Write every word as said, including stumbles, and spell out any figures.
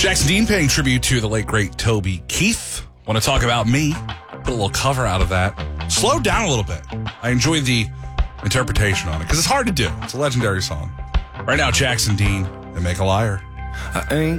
Jackson Dean paying tribute to the late, great Toby Keith. Want to talk about me? Put a little cover out of that. Slowed down a little bit. I enjoy the interpretation on it because it's hard to do. It's a legendary song. Right now, Jackson Dean and Make a Liar. I ain't